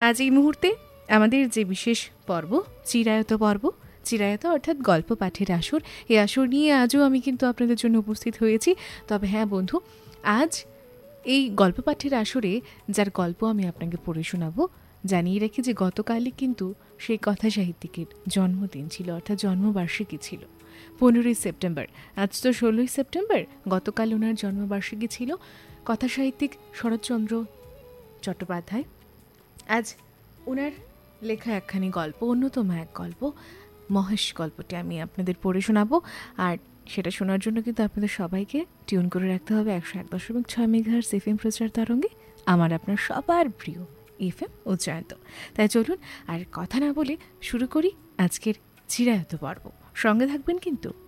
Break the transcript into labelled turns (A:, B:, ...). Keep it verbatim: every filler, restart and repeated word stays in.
A: আজ এই মুহূর্তে আমাদের যে বিশেষ পর্ব, চিরায়ত পর্ব, চিরায়ত অর্থাৎ গল্প পাঠের আসর, এই আসর নিয়ে আজও আমি কিন্তু আপনাদের জন্য উপস্থিত হয়েছি। তবে হ্যাঁ বন্ধু, আজ এই গল্প পাঠের আসরে যার গল্প আমি আপনাকে পড়ে শোনাবো, জানিয়ে রাখি যে গতকালই কিন্তু সেই কথা সাহিত্যিকের জন্মদিন ছিল, অর্থাৎ জন্মবার্ষিকী ছিল, পনেরোই সেপ্টেম্বর। আজ তো ষোলোই সেপ্টেম্বর, গতকাল ওনার জন্মবার্ষিকী ছিল। কথা সাহিত্যিক শরৎচন্দ্র চট্টোপাধ্যায়। আজ ওনার লেখা একখানি গল্প, অন্যতম এক গল্প, মহেশ গল্পটি আমি আপনাদের পড়ে শোনাবো। আর সেটা শোনার জন্য কিন্তু আপনাদের সবাইকে টিউন করে রাখতে হবে একশো এক দশমিক ছয় মেগাহার্টজ এফ এম প্রচার তরঙ্গে, আমার আপনার সবার প্রিয় এফ এম উচ্চায়িত। তাই চলুন আর কথা না বলে শুরু করি আজকের চিরায়ত পর্ব। সঙ্গে থাকবেন কিন্তু।